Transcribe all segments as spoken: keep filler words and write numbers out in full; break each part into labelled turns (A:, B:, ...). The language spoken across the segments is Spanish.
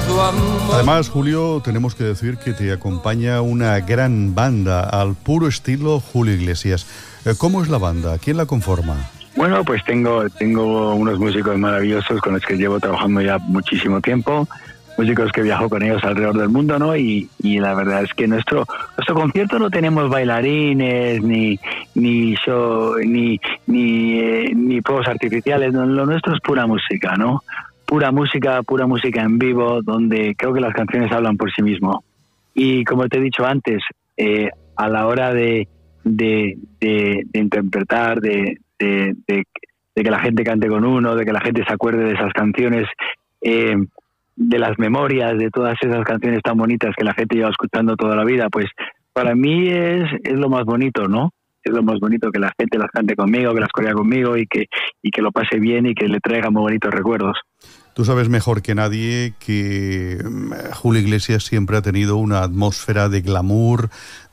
A: tu amor.
B: Además, Julio, tenemos que decir que te acompaña una gran banda al puro estilo Julio Iglesias. ¿Cómo es la banda? ¿Quién la conforma?
C: Bueno, pues tengo, tengo unos músicos maravillosos con los que llevo trabajando ya muchísimo tiempo, músicos que viajo con ellos alrededor del mundo, ¿no? Y, y la verdad es que nuestro nuestro concierto no tenemos bailarines, ni ni show, ni ni, eh, ni fuegos artificiales, no, lo nuestro es pura música, ¿no? Pura música, pura música en vivo, donde creo que las canciones hablan por sí mismo. Y como te he dicho antes, eh, a la hora de, de, de, de interpretar, de De, de, de que la gente cante con uno, de que la gente se acuerde de esas canciones, eh, de las memorias, de todas esas canciones tan bonitas que la gente lleva escuchando toda la vida, pues para mí es, es lo más bonito, ¿no? Es lo más bonito que la gente las cante conmigo, que las corea conmigo y que, y que lo pase bien y que le traiga muy bonitos recuerdos.
B: Tú sabes mejor que nadie que Julio Iglesias siempre ha tenido una atmósfera de glamour,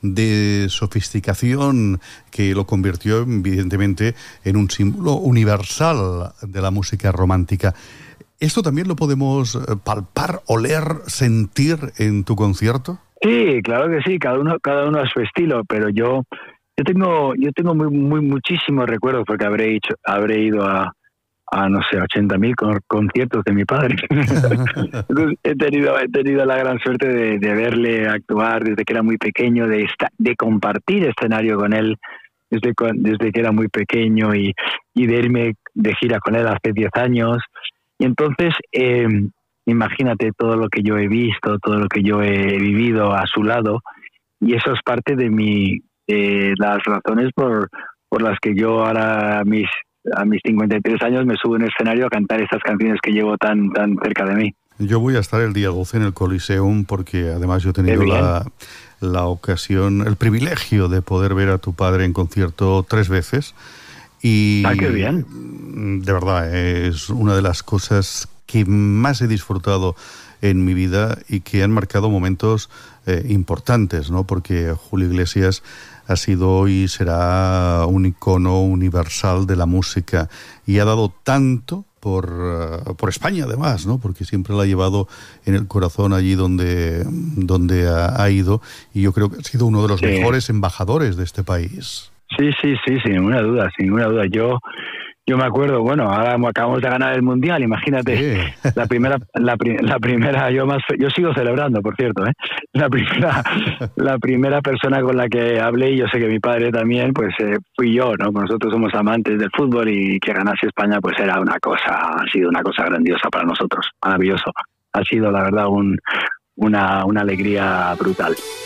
B: de sofisticación, que lo convirtió evidentemente en un símbolo universal de la música romántica. ¿Esto también lo podemos palpar, oler, sentir en tu concierto?
C: Sí, claro que sí, cada uno, cada uno a su estilo, pero yo, yo tengo, yo tengo muy, muy muchísimos recuerdos porque habré hecho, habré ido a a no sé, ochenta mil conciertos de mi padre. Entonces, he tenido he tenido la gran suerte de, de verle actuar desde que era muy pequeño, de esta, de compartir escenario con él desde desde que era muy pequeño y, y de irme de gira con él hace diez años. Y entonces, eh, imagínate todo lo que yo he visto, todo lo que yo he vivido a su lado, y eso es parte de mi de las razones por, por las que yo ahora mis a mis cincuenta y tres años me subo en el escenario a cantar estas canciones que llevo tan tan cerca de mí.
B: Yo voy a estar el día doce en el Coliseum porque además yo he tenido la, la ocasión, el privilegio de poder ver a tu padre en concierto tres veces. Y
C: ¡ah, qué bien!
B: De verdad, es una de las cosas que más he disfrutado en mi vida y que han marcado momentos eh, importantes, ¿no? Porque Julio Iglesias ha sido y será un icono universal de la música y ha dado tanto por, uh, por España además, ¿no? Porque siempre la ha llevado en el corazón allí donde, donde ha, ha ido, y yo creo que ha sido uno de los sí. mejores embajadores de este país.
C: Sí, sí, sí, sin ninguna duda, sin ninguna duda. Yo Yo me acuerdo, bueno, ahora acabamos de ganar el Mundial, imagínate, sí. la primera, la, la primera, yo más, yo sigo celebrando, por cierto, ¿eh? la primera, la primera persona con la que hablé, y yo sé que mi padre también, pues eh, fui yo, ¿no? Nosotros somos amantes del fútbol y que ganase España, pues era una cosa, ha sido una cosa grandiosa para nosotros, maravilloso, ha sido la verdad un, una, una alegría brutal.